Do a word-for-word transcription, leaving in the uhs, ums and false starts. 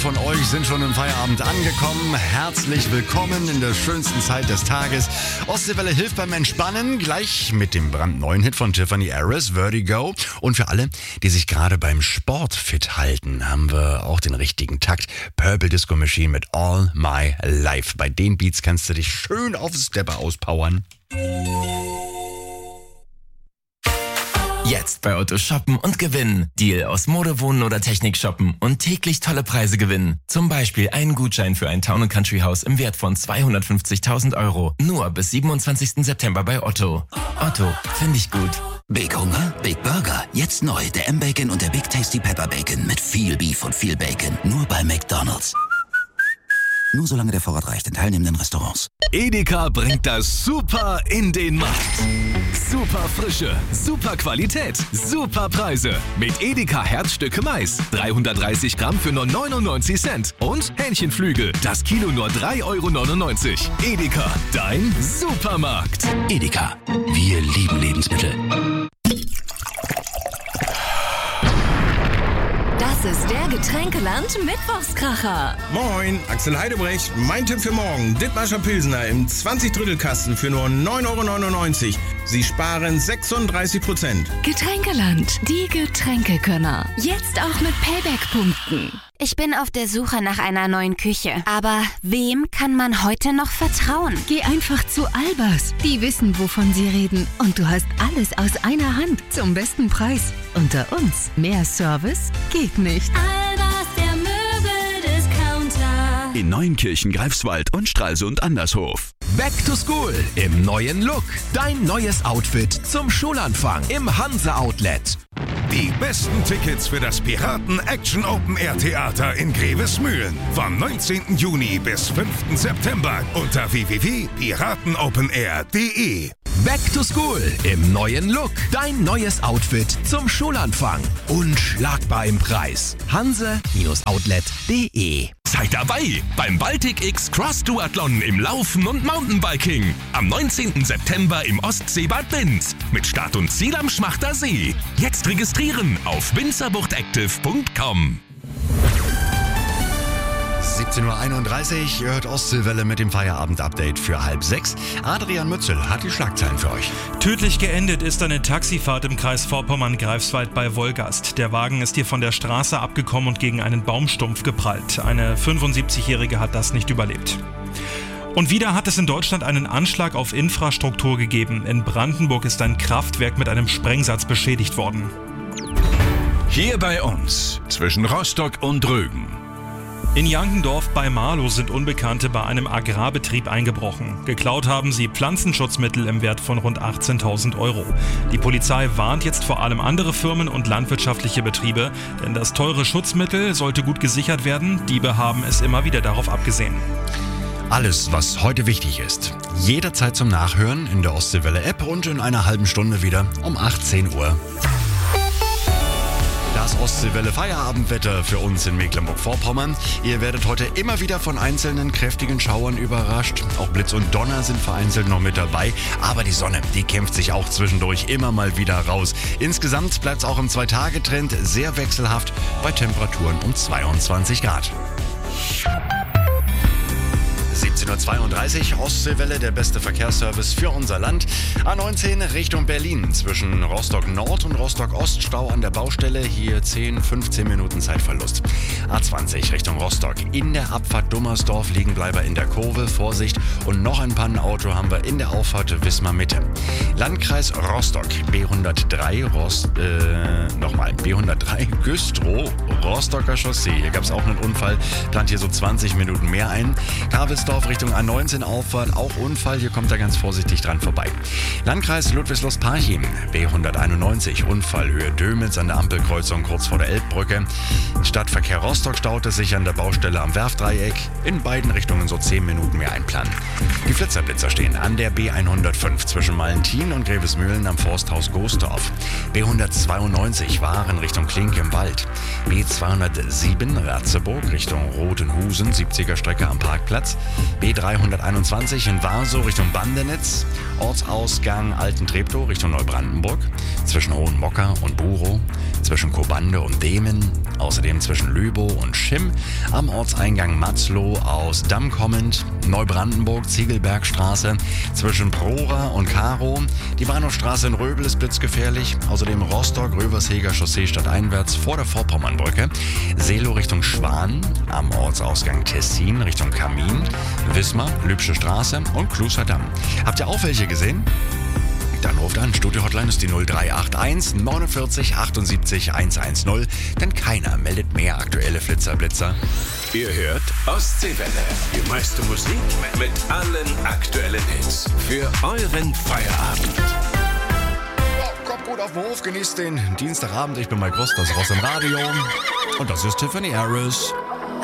von euch sind schon im Feierabend angekommen. Herzlich willkommen in der schönsten Zeit des Tages. Ostseewelle hilft beim Entspannen, gleich mit dem brandneuen Hit von Tiffany Harris, Vertigo. Und für alle, die sich gerade beim Sport fit halten, haben wir auch den richtigen Takt. Purple Disco Machine mit All My Life. Bei den Beats kannst du dich schön auf Stepper auspowern. Jetzt bei Otto shoppen und gewinnen. Deal aus Mode, Wohnen oder Technik shoppen und täglich tolle Preise gewinnen. Zum Beispiel einen Gutschein für ein Town and Country Haus im Wert von zweihundertfünfzigtausend Euro. Nur bis siebenundzwanzigsten September bei Otto. Otto, finde ich gut. Big Hunger, Big Burger. Jetzt neu der M-Bacon und der Big Tasty Pepper Bacon mit viel Beef und viel Bacon. Nur bei McDonald's. Nur solange der Vorrat reicht in teilnehmenden Restaurants. Edeka bringt das Super in den Markt. Super Frische, super Qualität, super Preise. Mit Edeka Herzstücke Mais. dreihundertdreißig Gramm für nur neunundneunzig Cent. Und Hähnchenflügel. Das Kilo nur drei Euro neunundneunzig. Edeka, dein Supermarkt. Edeka, wir lieben Lebensmittel. Das ist der Getränkeland Mittwochskracher. Moin, Axel Heidebrecht. Mein Tipp für morgen. Dithmarscher Pilsner im zwanzig-Drittel-Kasten für nur neun Euro neunundneunzig. Sie sparen sechsunddreißig Prozent. Getränkeland, die Getränkekönner. Jetzt auch mit Payback-Punkten. Ich bin auf der Suche nach einer neuen Küche. Aber wem kann man heute noch vertrauen? Geh einfach zu Albers. Die wissen, wovon sie reden. Und du hast alles aus einer Hand zum besten Preis. Unter uns, mehr Service geht nicht. Albers, der Möbeldiscounter. In Neuenkirchen, Greifswald und Stralsund Andershof. Back to School im neuen Look. Dein neues Outfit zum Schulanfang im Hanse Outlet. Die besten Tickets für das Piraten Action Open Air Theater in Grevesmühlen vom neunzehnten Juni bis fünften September unter w w w punkt piratenopenair punkt de. Back to School im neuen Look. Dein neues Outfit zum Schulanfang. Unschlagbar im Preis. hanse Outlet punkt de. Seid dabei beim Baltic X Cross Duathlon im Laufen und Mountainbiking. Am neunzehnten September im Ostseebad Binz. Mit Start und Ziel am Schmachter See. Jetzt registrieren auf binzerbuchtactive punkt com. siebzehn Uhr einunddreißig, ihr hört Ostseewelle mit dem Feierabend-Update für halb sechs. Adrian Mützel hat die Schlagzeilen für euch. Tödlich geendet ist eine Taxifahrt im Kreis Vorpommern-Greifswald bei Wolgast. Der Wagen ist hier von der Straße abgekommen und gegen einen Baumstumpf geprallt. Eine fünfundsiebzigjährige hat das nicht überlebt. Und wieder hat es in Deutschland einen Anschlag auf Infrastruktur gegeben. In Brandenburg ist ein Kraftwerk mit einem Sprengsatz beschädigt worden. Hier bei uns, zwischen Rostock und Rügen. In Jankendorf bei Marlow sind Unbekannte bei einem Agrarbetrieb eingebrochen. Geklaut haben sie Pflanzenschutzmittel im Wert von rund achtzehntausend Euro. Die Polizei warnt jetzt vor allem andere Firmen und landwirtschaftliche Betriebe, denn das teure Schutzmittel sollte gut gesichert werden. Diebe haben es immer wieder darauf abgesehen. Alles, was heute wichtig ist, jederzeit zum Nachhören in der Ostseewelle-App und in einer halben Stunde wieder um achtzehn Uhr. Das Ostseewelle-Feierabendwetter für uns in Mecklenburg-Vorpommern. Ihr werdet heute immer wieder von einzelnen kräftigen Schauern überrascht. Auch Blitz und Donner sind vereinzelt noch mit dabei. Aber die Sonne, die kämpft sich auch zwischendurch immer mal wieder raus. Insgesamt bleibt es auch im Zwei-Tage-Trend sehr wechselhaft bei Temperaturen um zweiundzwanzig Grad. siebzehn Uhr zweiunddreißig, Ostseewelle, der beste Verkehrsservice für unser Land. A neunzehn Richtung Berlin, zwischen Rostock Nord und Rostock Ost, Stau an der Baustelle, hier zehn, fünfzehn Minuten Zeitverlust. A zwanzig Richtung Rostock, in der Abfahrt Dummersdorf, Liegenbleiber in der Kurve, Vorsicht. Und noch ein Pannenauto haben wir in der Auffahrt Wismar Mitte. Landkreis Rostock, B hundertdrei, Rost, äh, nochmal, B hundertdrei, Güstrow, Rostocker Chaussee. Hier gab es auch einen Unfall, plant hier so zwanzig Minuten mehr ein. Kabelsdorf Richtung A neunzehn Auffahrt, auch Unfall, hier kommt er ganz vorsichtig dran vorbei. Landkreis Ludwigslust-Parchim, B hunderteinundneunzig, Unfall, Höhe Dömitz an der Ampelkreuzung kurz vor der Elbbrücke. Stadtverkehr Rostock staute sich an der Baustelle am Werfdreieck. In beiden Richtungen so zehn Minuten mehr einplanen. Die Flitzerblitzer stehen an der B hundertfünf zwischen Malentin und Grevesmühlen am Forsthaus Goosdorf. B hundertzweiundneunzig Waren Richtung Klinke im Wald. B zweihundertsieben Ratzeburg Richtung Rotenhusen, siebziger Strecke am Parkplatz. B dreihunderteinundzwanzig in Warsow Richtung Bandenitz. Ortsausgang Alten-Treptow Richtung Neubrandenburg. Zwischen Hohenmocker und Burow. Zwischen Kobande und Demen. Außerdem zwischen Lübow und Schimm, am Ortseingang Matzloh aus Damm kommend, Neubrandenburg, Ziegelbergstraße, zwischen Prora und Karow, die Bahnhofstraße in Röbel ist blitzgefährlich, außerdem Rostock, Röversheger Chaussee stadteinwärts vor der Vorpommernbrücke, Seelow Richtung Schwan, am Ortsausgang Tessin Richtung Kamin, Wismar, Lübsche Straße und Kluser Damm. Habt ihr auch welche gesehen? Dann ruft an, Studio-Hotline ist die null drei acht eins neunundvierzig achtundsiebzig hundertzehn, denn keiner meldet mehr aktuelle Flitzer-Blitzer. Ihr hört Ostseewelle, die meiste Musik mit allen aktuellen Hits für euren Feierabend. Oh, kommt gut auf den Hof, genießt den Dienstagabend. Ich bin Mike Rost, das Ross im Radio. Und das ist Tiffany Harris.